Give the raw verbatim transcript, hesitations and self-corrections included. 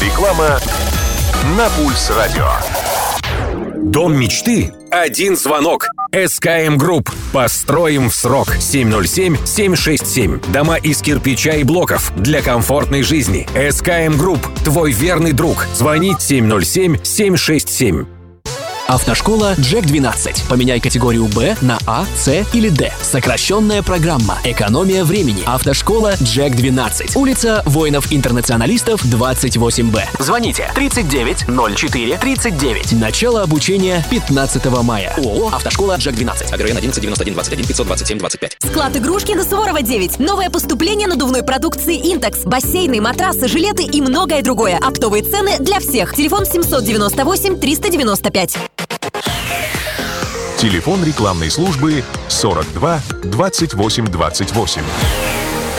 Реклама на Пульс Радио. Дом мечты? Один звонок. эс ка эм Group. Построим в срок. семь ноль семь семь шесть семь. Дома из кирпича и блоков для комфортной жизни. эс ка эм Group. Твой верный друг. Звонить семь ноль семь семь шесть семь. Автошкола джек двенадцать. Поменяй категорию Б на А, С или Д. Сокращенная программа. Экономия времени. Автошкола джек двенадцать. Улица Воинов-Интернационалистов, двадцать восемь Б. Звоните тридцать девять ноль четыре тридцать девять. Начало обучения пятнадцатого мая. ООО «Автошкола джек двенадцать». АГРН одиннадцать девяносто один двадцать один пятьсот двадцать семь двадцать пять. Склад игрушки на Суворова девять. Новое поступление надувной продукции «Интекс». Бассейны, матрасы, жилеты и многое другое. Оптовые цены для всех. Телефон семь девять восемь триста девяносто пять. Телефон рекламной службы сорок два двадцать восемь двадцать восемь.